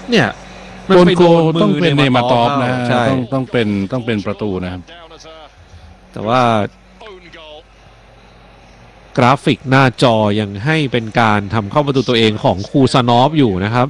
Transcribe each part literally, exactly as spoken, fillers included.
เนี่ยโดนโกต้องเป็นเนมาตอฟนะต้องต้องเป็นต้องเป็นประตูนะครับแต่ว่ากราฟิกหน้าจอยังให้เป็นการทำเข้าประตูตัวเองของคูซานอฟอยู่นะครับ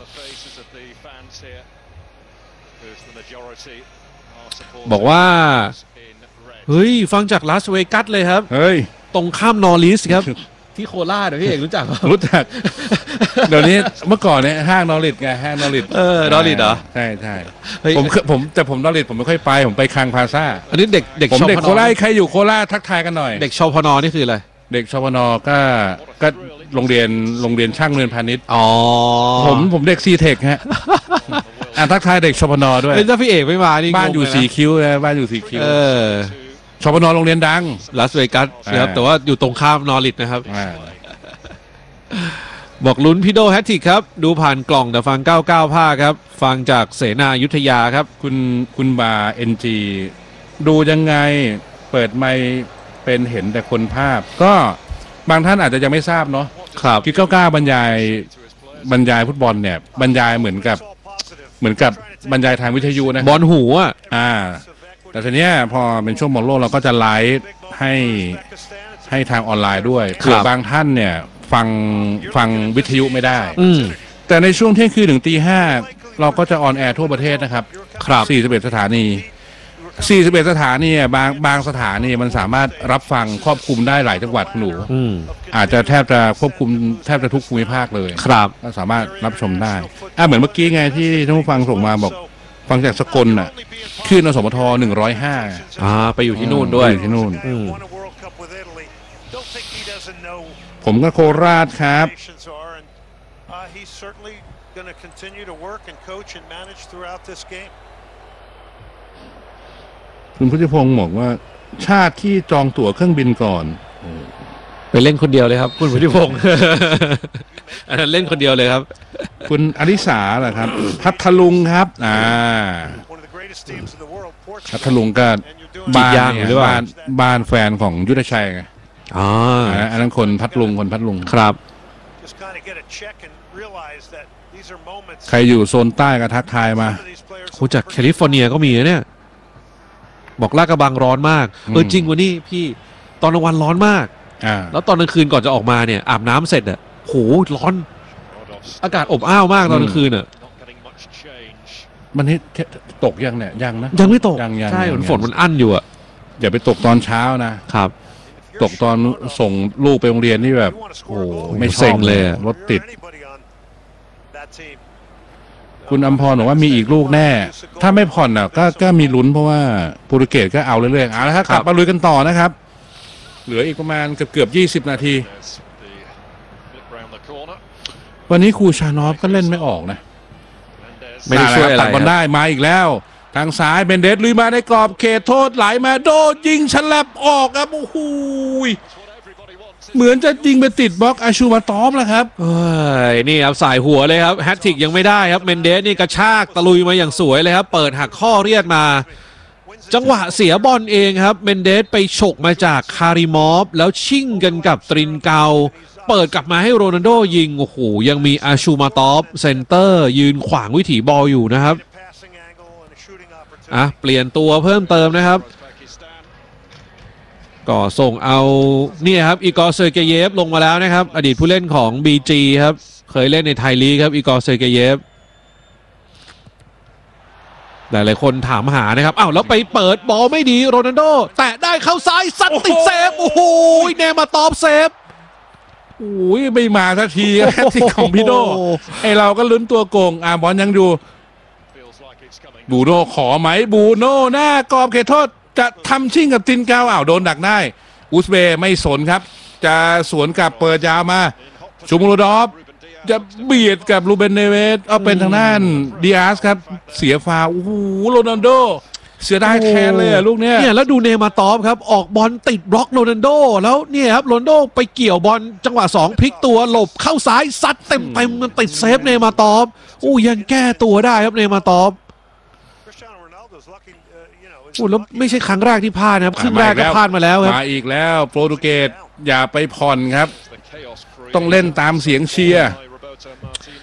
บอกว่าเฮ้ยฟังจากลาสเวกัสเลยครับเฮ้ยตรงข้ามนอริสครับที่โคราชเดี๋ยวพี่เอกรู้จักรู้จักเดี๋ยวนี้เมื่อก่อนเนี่ยห้างนอริสไงห้างนอริสเออนอริสเหรอใช่ใช่ผมผมแต่ผมนอริสผมไม่ค่อยไปผมไปคังพาซ่าอันนี้เด็กเด็กผมเด็กโคราชใครอยู่โคราชทักทายกันหน่อยเด็กชพนนี่คืออะไรเด็กชพนก็ก็โรงเรียนโรงเรียนช่างเรียนพาณิชย์อ๋อผมผมเด็กซีเทคฮะอ่าทักทายเด็กชพนด้วยถ้าพี่เอกไม่มานี่บ้านอยู่สี่คิ้วนะบ้านอยู่สี่คิ้วชพนโรงเรียนดังลาสเวกัสนะครับแต่ว่าอยู่ตรงข้ามนอริสนะครับบอกลุ้นพี่โดแฮตทริกครับดูผ่านกล่องแต่ฟังเก้าสิบเก้าภาคครับฟังจากเสนายุทธยาครับคุณคุณบาเอ็นจีดูยังไงเปิดไมค์เป็นเห็นแต่คนภาพก็บางท่านอาจจะยังไม่ทราบเนาะครับคิดเก้าสิบเก้าบรรยายบรรยายฟุตบอลเนี่ยบรรยายเหมือนกับเหมือนกับบรรยายทางวิทยุนะบอลหูอ่ะอ่าแต่ทีเนี้ยพอเป็นช่วงบอลโลกเราก็จะไลฟ์ให้ให้ทางออนไลน์ด้วยเผื่อบางท่านเนี่ยฟังฟังวิทยุไม่ได้แต่ในช่วงเที่ยงคืนถึงตีห้าเราก็จะออนแอร์ทั่วประเทศนะครับครับสี่สิบเอ็ดสถานีสี่สิบเอ็ดสถานีบางบางสถานีมันสามารถรับฟังครอบคลุมได้หลายจังหวัดหนูอาจจะแทบจะควบคุมแทบจะทุกภูมิภาคเลยครับก็สามารถรับชมได้อ่าเหมือนเมื่อกี้ไงที่ท่านผู้ฟังส่งมาบอกฟังจากสกลน่ะคลื่นอสมทหนึ่งร้อยห้าอ่าไปอยู่ที่นู่นด้วยที่นู่นผมก็โคราชครับคุณพุทธิพงศ์บอกว่าชาติที่จองตั๋วเครื่องบินก่อนไปเล่นคนเดียวเลยครับคุณพุทธิพงศ์อันนั้นเล่นคนเดียวเลยครับคุณอริสาเหรอครับพัทลุงครับอ่าพัทลุงก็บ้านหรือบ้านบ้านแฟนของยุทธชัยไงอ๋ออันนั้นคนพัทลุงคนพัทลุงครับใครอยู่โซนใต้ก็ทักทายมาคูจากแคลิฟอร์เนียก็มีนะเนี่ยบอกลาดกระบังร้อนมากเออจริงวันนี้พี่ตอนกลางวันร้อนมากอ่าแล้วตอนกลางคืนก่อนจะออกมาเนี่ยอาบน้ำเสร็จอ่ะโหร้อนอากาศอบอ้าวมากตอนกลางคืนอ่ะมันนี่ตกยังเนี่ยยังนะยังไม่ตกใช่ฝนมันอั้นอยู่อ่ะอย่าไปตกตอนเช้านะครับตกตอนส่งลูกไปโรงเรียนนี่แบบโอ้ไม่ชอบเลยรถติดคุณอัมพรบอกว่ามีอีกลูกแน่ถ้าไม่ผ่อนอ่ะก็ก็มีลุ้นเพราะว่าโปรตุเกสก็เอาเรื่อยๆเอาละครับกลับมาลุยกันต่อนะครับเหลืออีกประมาณเกือบเกือบยี่สิบนาทีวันนี้ครูชานอฟก็เล่นไม่ออกนะไม่ได้ช่วยอะไรตัดบอลได้มาอีกแล้วทางซ้ายเบนเดสลุยมาในกรอบเขตโทษไหลมาโดนยิงฉลับออกครับโอ้โหเหมือนจะยิงไปติดบล็อกอาชูมาตอฟแล้วครับเอ้ยนี่ครับสายหัวเลยครับแฮตทริกยังไม่ได้ครับเมนเดสนี่กระชากตะลุยมาอย่างสวยเลยครับเปิดหักข้อเรียดมาจังหวะเสียบอลเองครับเมนเดสไปฉกมาจากคาริมอฟแล้วชิ่งกันกับตรินเกาเปิดกลับมาให้โรนัลโดยิงโอ้โหยังมีอาชูมาตอฟเซนเตอร์ยืนขวางวิถีบอลอยู่นะครับอ่ะเปลี่ยนตัวเพิ่มเติมนะครับก็ส่งเอาเนี่ยครับอีกอร์เซอร์เกเยฟลงมาแล้วนะครับอดีตผู้เล่นของ บี จี ครับเคยเล่นในไทยลีกครับอีกอร์เซอร์เกเยฟหลายๆคนถามหานะครับอ้าวแล้วไปเปิดบอลไม่ดีโรนัลโดแตะได้เข้าซ้ายซัดติดเซฟโอ้โหเนมาตอฟเซฟโอ้ยไม่มาสักทีแฮตทริกของพี่โดไอเราก็ลุ้นตัวโกงอ่าบอลยังอยู่บูโน่ขอไหมบูโน่หน้ากรอบเขตโทษจะทำชิ่งกับตินเกาอ้าวโดนดักได้อุซเบย์ไม่สนครับจะสวนกับเปิดยาวมาชูมูโรดอฟจะเบียดกับลูเบนเนเวสเอาเป็นทางด้านดิอาสครับเสียฟาวโอ้โหโรนัลโดเสียดายแทนเลยอะลูกเนี้ยเนี่ยแล้วดูเนมาตอฟครับออกบอลติดบล็อกโรนัลโดแล้วเนี่ยครับโรนัลโดไปเกี่ยวบอลจังหวะสองพลิกตัวหลบเข้าซ้ายซัดเต็มเต็มมันติดเซฟเนมาตอฟอู้ยังแก้ตัวได้ครับเนมาตอฟโอ้แล้วไม่ใช่ครั้งแรกที่พลาดนะครับครึ่งแรกก็พลาดมาแล้วครับมาอีกแล้วโปรตุเกสอย่าไปผ่อนครับต้องเล่นตามเสียงเชียร์